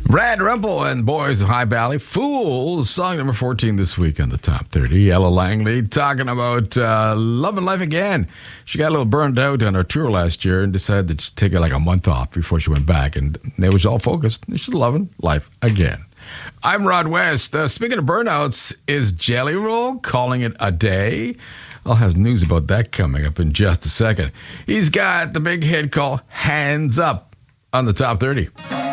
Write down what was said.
Brad Rumple and Boys of High Valley. Fools, song number 14 this week on the Top 30. Ella Langley talking about loving life again. She got a little burned out on her tour last year and decided to take like a month off before she went back. And they was all focused. She's loving life again. I'm Rod West. Speaking of burnouts, is Jelly Roll calling it a day? I'll have news about that coming up in just a second. He's got the big hit called Hands Up on the Top 30.